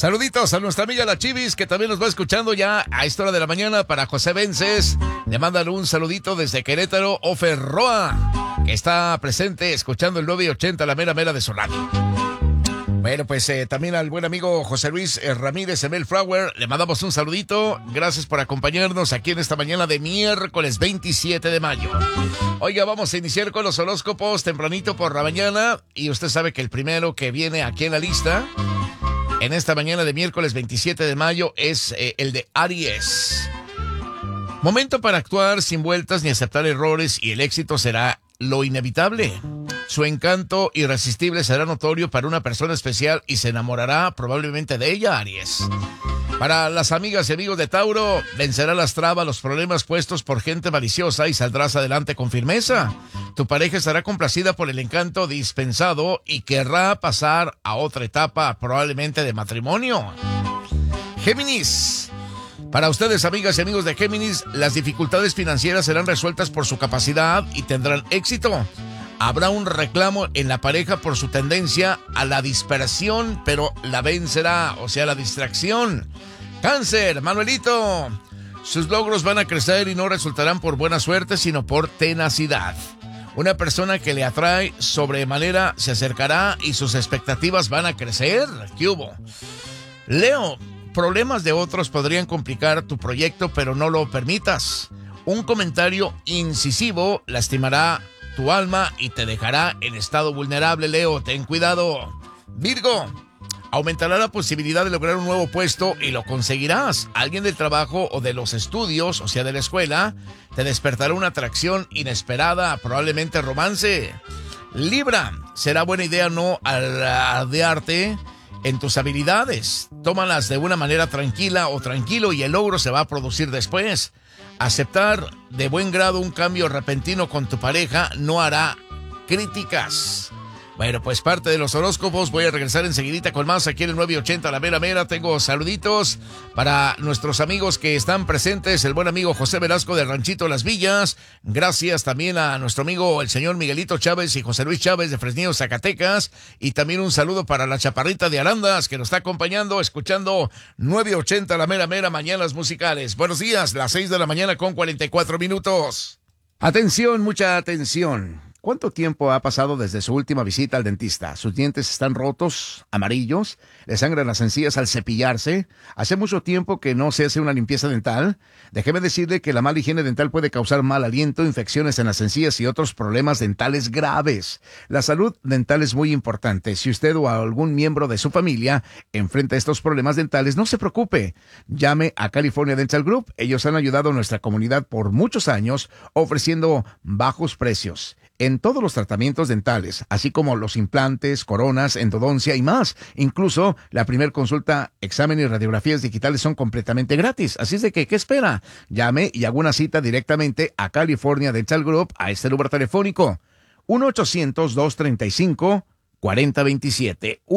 Saluditos a nuestra amiga La Chivis, que también nos va escuchando ya a esta hora de la mañana. Para José Vences, le mandan un saludito desde Querétaro. Ofer Roa, que está presente escuchando el 980, la mera mera de su radio. Bueno, pues también al buen amigo José Luis Ramírez Emel Flower, le mandamos un saludito. Gracias por acompañarnos aquí en esta mañana de miércoles 27 de mayo. Oiga, vamos a iniciar con los horóscopos tempranito por la mañana. Y usted sabe que el primero que viene aquí en la lista, en esta mañana de miércoles 27 de mayo, es el de Aries. Momento para actuar sin vueltas ni aceptar errores, y el éxito será lo inevitable. Su encanto irresistible será notorio para una persona especial y se enamorará probablemente de ella, Aries. Para las amigas y amigos de Tauro, vencerá las trabas, los problemas puestos por gente maliciosa y saldrás adelante con firmeza. Tu pareja estará complacida por el encanto dispensado y querrá pasar a otra etapa, probablemente de matrimonio. Géminis. Para ustedes, amigas y amigos de Géminis, las dificultades financieras serán resueltas por su capacidad y tendrán éxito. Habrá un reclamo en la pareja por su tendencia a la dispersión, pero la vencerá, o sea, la distracción. Cáncer, Manuelito. Sus logros van a crecer y no resultarán por buena suerte, sino por tenacidad. Una persona que le atrae sobremanera se acercará y sus expectativas van a crecer. ¿Qué hubo? Leo, problemas de otros podrían complicar tu proyecto, pero no lo permitas. Un comentario incisivo lastimará tu alma y te dejará en estado vulnerable, Leo. Ten cuidado. Virgo, aumentará la posibilidad de lograr un nuevo puesto y lo conseguirás. Alguien del trabajo o de los estudios, o sea, de la escuela, te despertará una atracción inesperada, probablemente romance. Libra, será buena idea no alardearte en tus habilidades. Tómalas de una manera tranquila o tranquilo y el logro se va a producir después. Aceptar de buen grado un cambio repentino con tu pareja no hará críticas. Bueno, pues parte de los horóscopos. Voy a regresar enseguidita con más aquí en el 980 La Mera Mera. Tengo saluditos para nuestros amigos que están presentes. El buen amigo José Velasco de Ranchito Las Villas. Gracias también a nuestro amigo el señor Miguelito Chávez y José Luis Chávez de Fresnillo, Zacatecas. Y también un saludo para la Chaparrita de Arandas, que nos está acompañando, escuchando 980 La Mera Mera, mañanas musicales. Buenos días, las 6 de la mañana con 44 minutos. Atención, mucha atención. ¿Cuánto tiempo ha pasado desde su última visita al dentista? ¿Sus dientes están rotos, amarillos? ¿Le sangran las encías al cepillarse? ¿Hace mucho tiempo que no se hace una limpieza dental? Déjeme decirle que la mala higiene dental puede causar mal aliento, infecciones en las encías y otros problemas dentales graves. La salud dental es muy importante. Si usted o algún miembro de su familia enfrenta estos problemas dentales, no se preocupe. Llame a California Dental Group. Ellos han ayudado a nuestra comunidad por muchos años, ofreciendo bajos precios en todos los tratamientos dentales, así como los implantes, coronas, endodoncia y más. Incluso la primera consulta, examen y radiografías digitales son completamente gratis. Así es de que, ¿qué espera? Llame y haga una cita directamente a California Dental Group a este número telefónico 1-800-235-4027.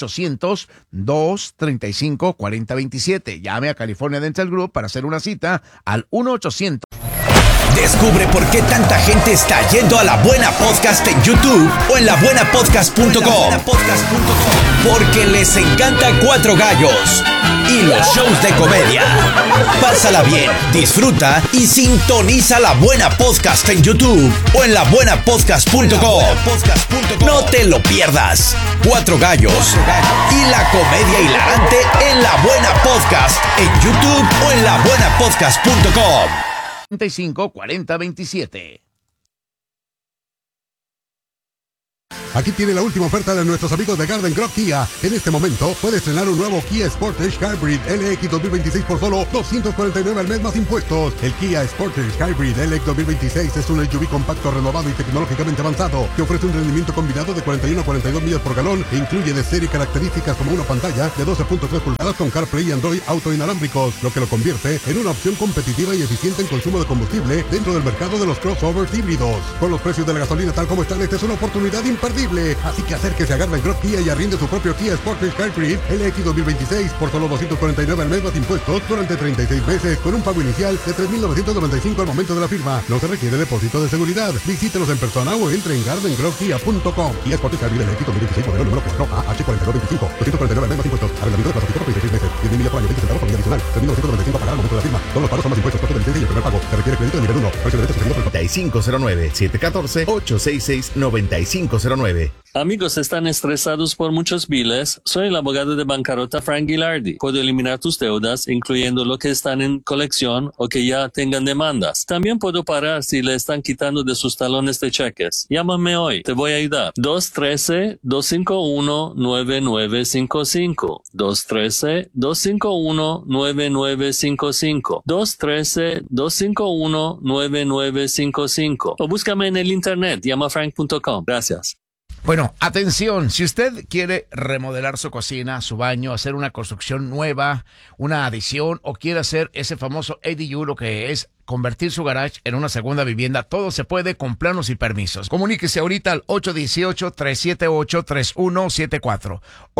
1-800-235-4027. Llame a California Dental Group para hacer una cita al 1-800. Descubre por qué tanta gente está yendo a La Buena Podcast en YouTube o en labuenapodcast.com. Porque les encanta Cuatro Gallos y los shows de comedia. Pásala bien, disfruta y sintoniza La Buena Podcast en YouTube o en labuenapodcast.com. No te lo pierdas. Cuatro Gallos y la comedia hilarante en La Buena Podcast en YouTube o en labuenapodcast.com. 4027. Aquí tiene la última oferta de nuestros amigos de Garden Grove Kia. En este momento puedes estrenar un nuevo Kia Sportage Hybrid LX 2026 por solo $249 al mes más impuestos. El Kia Sportage Hybrid LX 2026 es un SUV compacto, renovado y tecnológicamente avanzado que ofrece un rendimiento combinado de 41 a 42 millas por galón e incluye de serie características como una pantalla de 12.3 pulgadas con CarPlay y Android Auto inalámbricos, lo que lo convierte en una opción competitiva y eficiente en consumo de combustible dentro del mercado de los crossovers híbridos. Con los precios de la gasolina tal como están, esta es una oportunidad imperdible. increíble. Así que acérquese a Garden Grove Kia y arriende su propio Kia Sportage Hybrid LX 2026 por solo $249 al mes más impuestos durante 36 meses con un pago inicial de $3,995 al momento de la firma. No se requiere depósito de seguridad. Visítelos en persona o entre en gardengrovekia.com. Kia Sportage Hybrid LX 2026 modelo número 4AH4225. $249 al mes más impuestos. Arrendamiento de pasaporte por 36 meses. 10,000 millas por año, 20 centavos por milla adicional. $3,995 a pagar al momento de la firma. Todos los pagos son más impuestos, costo de licencia y el primer pago. Se requiere crédito de nivel 1. Precio de derechos 9509-714-866-9509. Amigos, ¿están estresados por muchos biles? Soy el abogado de bancarrota Frank Gilardi. Puedo eliminar tus deudas, incluyendo lo que están en colección o que ya tengan demandas. También puedo parar si le están quitando de sus talones de cheques. Llámame hoy, te voy a ayudar. 213-251-9955. 213-251-9955. 213-251-9955. O búscame en el internet, llamafrank.com. Gracias. Bueno, atención, si usted quiere remodelar su cocina, su baño, hacer una construcción nueva, una adición o quiere hacer ese famoso ADU, lo que es convertir su garage en una segunda vivienda, todo se puede con planos y permisos. Comuníquese ahorita al 818-378-3174.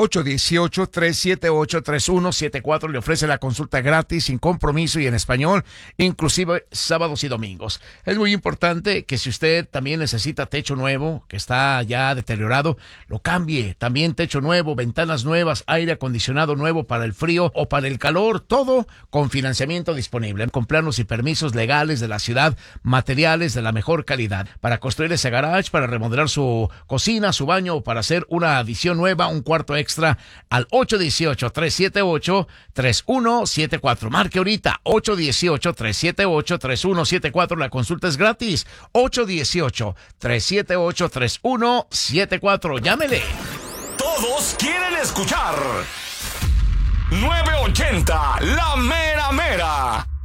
818-378-3174 le ofrece la consulta gratis, sin compromiso y en español, inclusive sábados y domingos. Es muy importante que si usted también necesita techo nuevo, que está ya deteriorado, lo cambie. También techo nuevo, ventanas nuevas, aire acondicionado nuevo para el frío o para el calor, todo con financiamiento disponible, con planos y permisos legales de la ciudad, materiales de la mejor calidad para construir ese garage, para remodelar su cocina, su baño o para hacer una adición nueva, un cuarto extra al 818-378-3174. Marque ahorita 818-378-3174. La consulta es gratis. 818-378-3174. Llámele. Todos quieren escuchar 980 La Mera Mera.